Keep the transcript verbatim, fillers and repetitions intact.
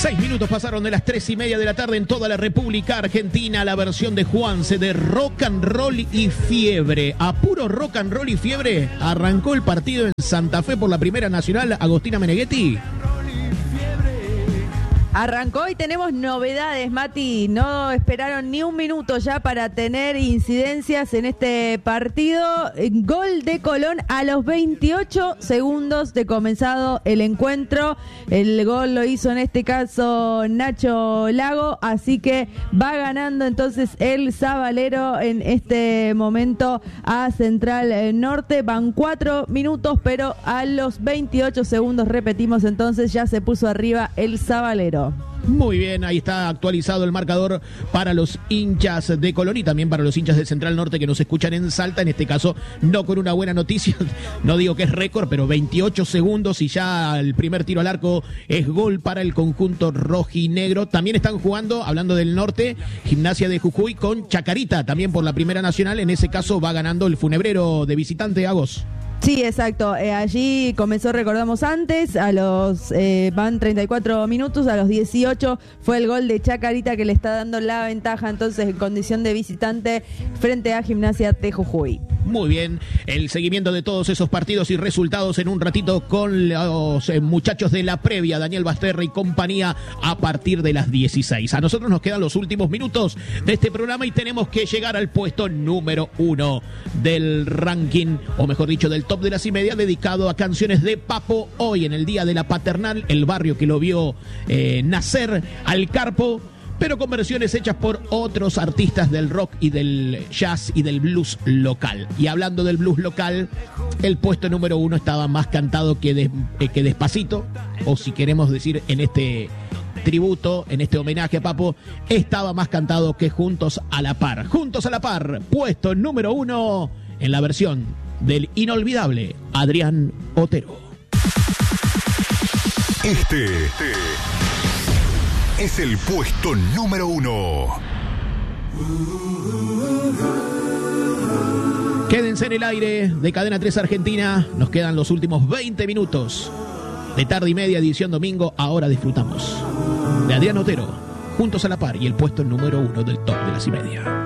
Seis minutos pasaron de las tres y media de la tarde en toda la República Argentina. La versión de Juanse de Rock and Roll y Fiebre. A puro Rock and Roll y Fiebre arrancó el partido en Santa Fe por la Primera Nacional. Agostina Meneghetti. Arrancó y tenemos novedades, Mati. No esperaron ni un minuto ya para tener incidencias en este partido. Gol de Colón a los veintiocho segundos de comenzado el encuentro. El gol lo hizo en este caso Nacho Lago, así que va ganando entonces el Sabalero en este momento a Central Norte. Van cuatro minutos, pero a los veintiocho segundos, repetimos entonces, ya se puso arriba el Sabalero. Muy bien, ahí está actualizado el marcador para los hinchas de Colón y también para los hinchas de Central Norte que nos escuchan en Salta, en este caso no con una buena noticia, no digo que es récord, pero veintiocho segundos y ya el primer tiro al arco es gol para el conjunto rojinegro. También están jugando, hablando del norte, Gimnasia de Jujuy con Chacarita, también por la Primera Nacional, en ese caso va ganando el Funebrero de visitante, Agos. Sí, exacto. Eh, allí comenzó, recordamos antes, a los eh, van treinta y cuatro minutos, a los dieciocho fue el gol de Chacarita que le está dando la ventaja entonces en condición de visitante frente a Gimnasia de Jujuy. Muy bien, el seguimiento de todos esos partidos y resultados en un ratito con los eh, muchachos de la previa, Daniel Basterra y compañía, a partir de las dieciséis. A nosotros nos quedan los últimos minutos de este programa y tenemos que llegar al puesto número uno del ranking, o mejor dicho, del top de las y media, dedicado a canciones de Papo. Hoy, en el Día de la Paternal, el barrio que lo vio eh, nacer al Carpo, pero con versiones hechas por otros artistas del rock y del jazz y del blues local. Y hablando del blues local, el puesto número uno estaba más cantado que, de, eh, que Despacito, o si queremos decir en este tributo, en este homenaje a Papo, estaba más cantado que Juntos a la Par. Juntos a la Par, puesto número uno en la versión del inolvidable Adrián Otero. Este, este es el puesto número uno. Quédense en el aire de Cadena tres Argentina. Nos quedan los últimos veinte minutos de tarde y media, edición domingo. Ahora disfrutamos de Adrián Otero, Juntos a la Par, y el puesto número uno del top de las y media.